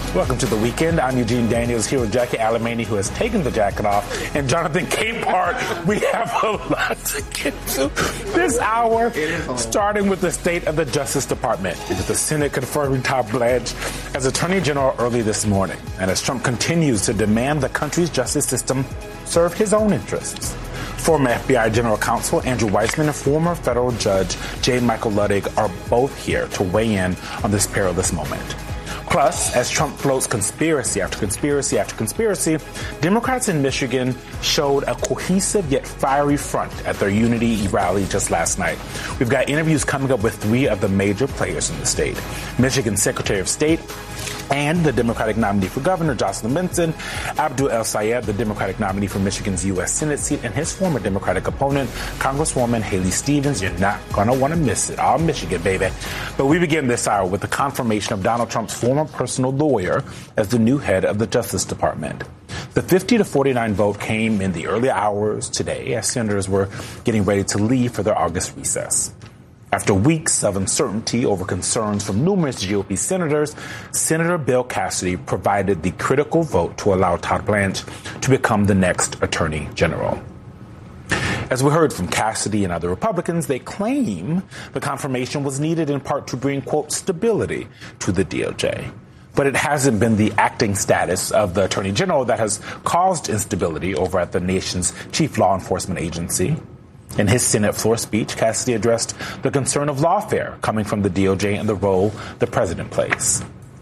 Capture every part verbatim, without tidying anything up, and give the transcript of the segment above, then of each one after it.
Welcome to the weekend. I'm Eugene Daniels here with Jackie Alemany, who has taken the jacket off, and Jonathan Capehart. We have a lot to get to this hour, starting with the state of the Justice Department, with the Senate confirming Todd Blanche as Attorney General early this morning, and as Trump continues to demand the country's justice system serve his own interests. Former F B I General Counsel Andrew Weissmann and former federal judge J. Michael Luttig are both here to weigh in on this perilous moment. Plus, as Trump floats conspiracy after conspiracy after conspiracy, Democrats in Michigan showed a cohesive yet fiery front at their Unity rally just last night. We've got interviews coming up with three of the major players in the state. Michigan Secretary of State and the Democratic nominee for governor, Jocelyn Benson, Abdul El-Sayed, the Democratic nominee for Michigan's U S Senate seat, and his former Democratic opponent, Congresswoman Haley Stevens. You're not going to want to miss it. All Michigan, baby. But we begin this hour with the confirmation of Donald Trump's former personal lawyer as the new head of the Justice Department. The fifty to forty-nine vote came in the early hours today as senators were getting ready to leave for their August recess. After weeks of uncertainty over concerns from numerous G O P senators, Senator Bill Cassidy provided the critical vote to allow Todd Blanche to become the next Attorney General. As we heard from Cassidy and other Republicans, they claim the confirmation was needed in part to bring, quote, stability to the D O J. But it hasn't been the acting status of the Attorney General that has caused instability over at the nation's chief law enforcement agency. In his Senate floor speech, Cassidy addressed the concern of lawfare coming from the D O J and the role the president plays.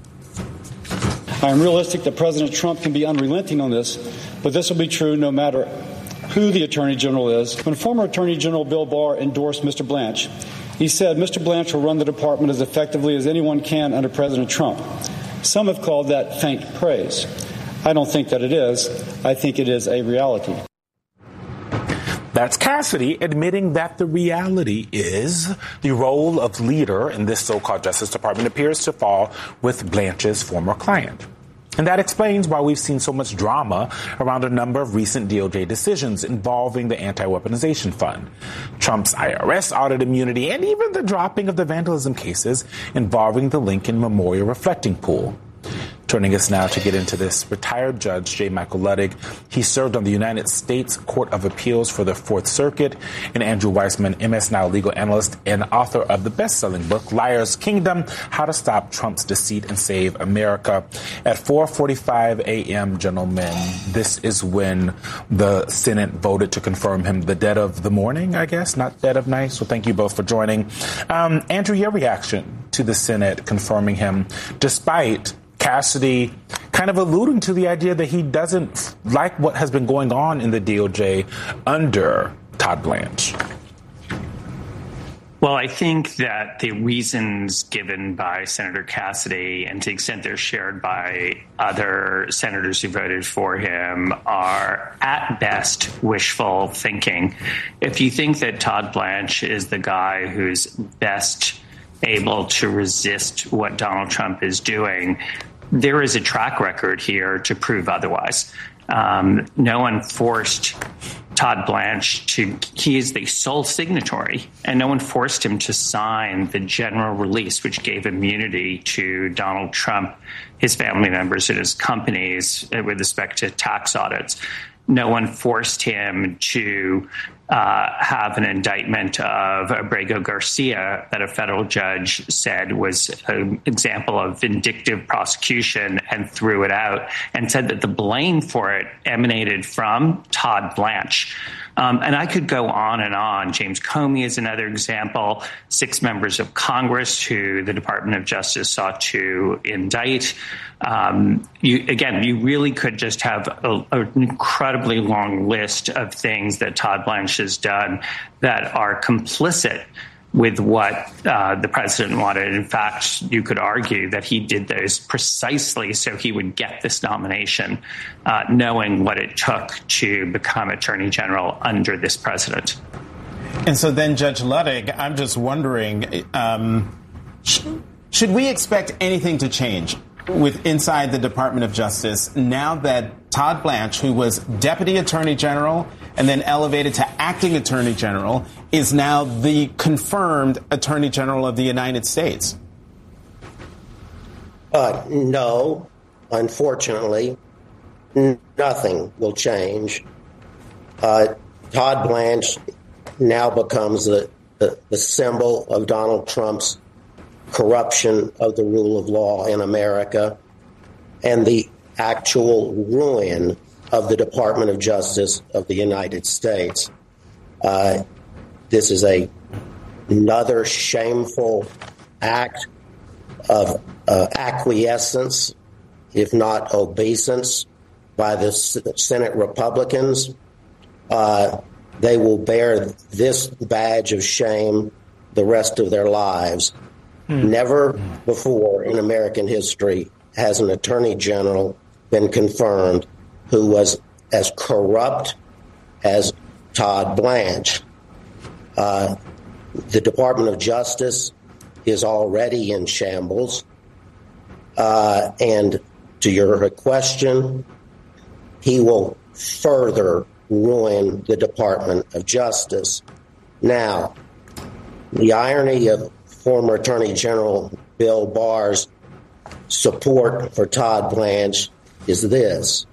I am realistic that President Trump can be unrelenting on this, but this will be true no matter who the Attorney General is. When former Attorney General Bill Barr endorsed Mister Blanche, he said Mister Blanche will run the department as effectively as anyone can under President Trump. Some have called that faint praise. I don't think that it is. I think it is a reality. That's Cassidy admitting that the reality is the role of leader in this so-called Justice Department appears to fall with Blanche's former client. And that explains why we've seen so much drama around a number of recent D O J decisions involving the Anti-Weaponization Fund, Trump's I R S audit immunity, and even the dropping of the vandalism cases involving the Lincoln Memorial Reflecting Pool. Joining us now to get into this, retired Judge J. Michael Luttig. He served on the United States Court of Appeals for the Fourth Circuit, and Andrew Weissmann, M S Now legal analyst and author of the best-selling book, Liar's Kingdom, How to Stop Trump's Deceit and Save America. At four forty-five a.m., gentlemen, this is when the Senate voted to confirm him, the dead of the morning, I guess, not dead of night. So thank you both for joining. Um, Andrew, your reaction to the Senate confirming him, despite Cassidy kind of alluding to the idea that he doesn't like what has been going on in the D O J under Todd Blanche. Well, I think that the reasons given by Senator Cassidy, and to the extent they're shared by other senators who voted for him, are at best wishful thinking. If you think that Todd Blanche is the guy who's best able to resist what Donald Trump is doing, there is a track record here to prove otherwise. Um, no one forced Todd Blanche to, he is the sole signatory, and no one forced him to sign the general release, which gave immunity to Donald Trump, his family members, and his companies with respect to tax audits. No one forced him to uh, have an indictment of Abrego Garcia that a federal judge said was an example of vindictive prosecution and threw it out and said that the blame for it emanated from Todd Blanche. Um, and I could go on and on. James Comey is another example. Six members of Congress who the Department of Justice sought to indict. Um, you, again, you really could just have a, an incredibly long list of things that Todd Blanche has done that are complicit with what uh, the president wanted. In fact, you could argue that he did those precisely so he would get this nomination, uh, knowing what it took to become Attorney General under this president. And so then, Judge Luttig, I'm just wondering, um, sh- should we expect anything to change with inside the Department of Justice now that Todd Blanche, who was Deputy Attorney General and then elevated to Acting Attorney General, is now the confirmed Attorney General of the United States? Uh, no. unfortunately, n- nothing will change. Uh, Todd Blanche now becomes the, the, the symbol of Donald Trump's corruption of the rule of law in America and the actual ruin of the Department of Justice of the United States. Uh, this is a, another shameful act of uh, acquiescence, if not obeisance, by the S- Senate Republicans. Uh, they will bear this badge of shame the rest of their lives. Hmm. Never before in American history has an attorney general been confirmed who was as corrupt as Todd Blanche. Uh, the Department of Justice is already in shambles. Uh, and to your question, he will further ruin the Department of Justice. Now, the irony of former Attorney General Bill Barr's support for Todd Blanche is this.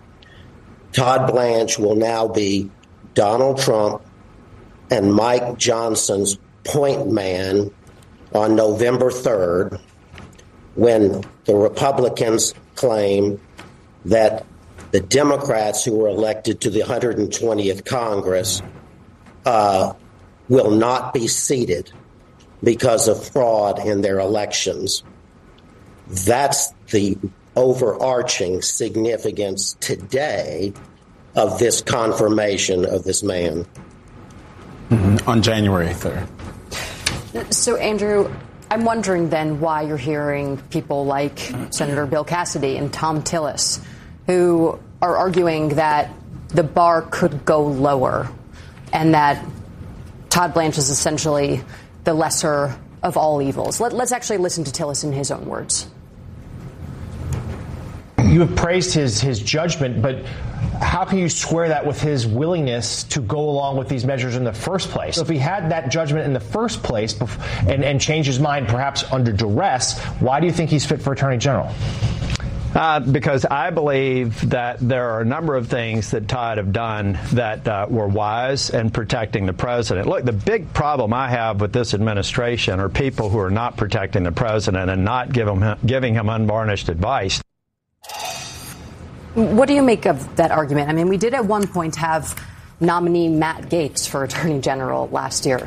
Todd Blanche will now be Donald Trump and Mike Johnson's point man on November third, when the Republicans claim that the Democrats who were elected to the one hundred twentieth Congress uh, will not be seated because of fraud in their elections. That's the overarching significance today of this confirmation of this man. Mm-hmm. On January third. So, Andrew, I'm wondering then why you're hearing people like Senator Bill Cassidy and Thom Tillis, who are arguing that the bar could go lower and that Todd Blanche is essentially the lesser of all evils. Let, let's actually listen to Tillis in his own words. You have praised his his judgment, but how can you square that with his willingness to go along with these measures in the first place? So if he had that judgment in the first place and, and changed his mind perhaps under duress, why do you think he's fit for Attorney General? Uh, because I believe that there are a number of things that Todd have done that uh, were wise in protecting the president. Look, the big problem I have with this administration are people who are not protecting the president and not give him, giving him unvarnished advice. What do you make of that argument? I mean, we did at one point have nominee Matt Gaetz for Attorney General last year.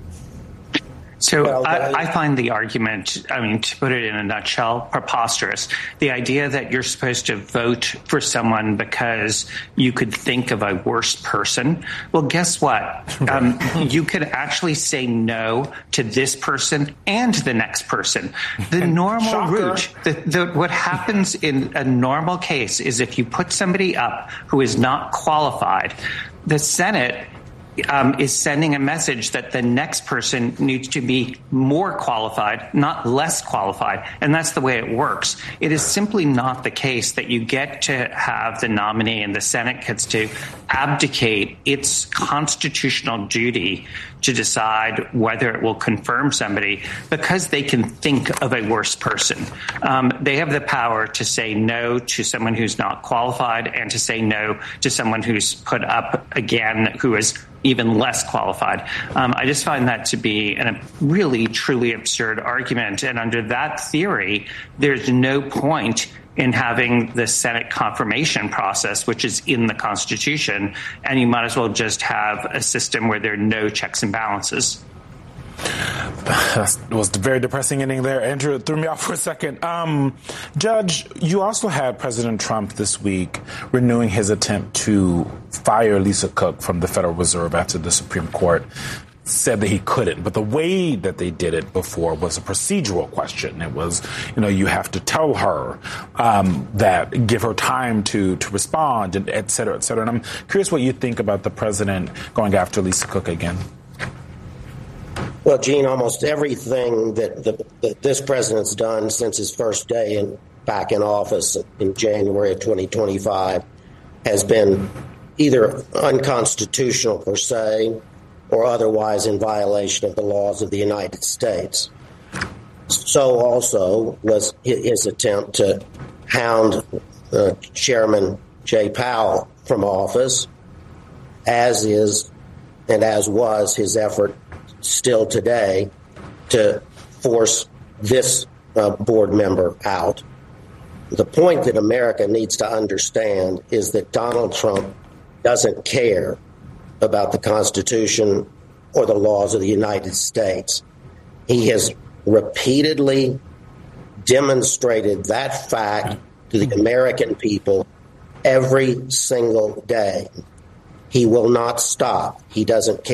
So I, I find the argument, I mean, to put it in a nutshell, preposterous. The idea that you're supposed to vote for someone because you could think of a worse person. Well, guess what? Um, you could actually say no to this person and the next person. The normal Shocker. route, the, the, what happens in a normal case is if you put somebody up who is not qualified, the Senate Um, is sending a message that the next person needs to be more qualified, not less qualified. And that's the way it works. It is simply not the case that you get to have the nominee and the Senate gets to abdicate its constitutional duty to decide whether it will confirm somebody because they can think of a worse person. Um, they have the power to say no to someone who's not qualified and to say no to someone who's put up again who is even less qualified. Um, I just find that to be an, a really, truly absurd argument. And under that theory, there's no point in having the Senate confirmation process, which is in the Constitution, and you might as well just have a system where there are no checks and balances. That was a very depressing ending there. Andrew, it threw me off for a second. Um, Judge, you also had President Trump this week renewing his attempt to fire Lisa Cook from the Federal Reserve after the Supreme Court said that he couldn't. But the way that they did it before was a procedural question. It was, you know, you have to tell her um, that, give her time to, to respond, and et cetera, et cetera. And I'm curious what you think about the president going after Lisa Cook again. Well, Gene, almost everything that, the, that this president's done since his first day in, back in office in January of twenty twenty-five has been either unconstitutional per se or otherwise in violation of the laws of the United States. So also was his attempt to hound uh, Chairman Jay Powell from office, as is and as was his effort still today to force this uh, board member out. The point that America needs to understand is that Donald Trump doesn't care about the Constitution or the laws of the United States. He has repeatedly demonstrated that fact to the American people every single day. He will not stop. He doesn't care.